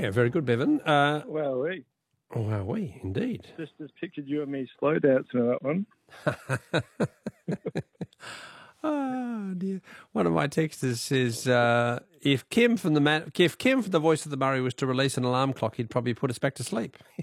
Yeah, very good, Bevan. Wow, Indeed. just pictured you and me slow dancing on that one. Oh dear! One of my texters says if Kim from the Voice of the Murray was to release an alarm clock, he'd probably put us back to sleep.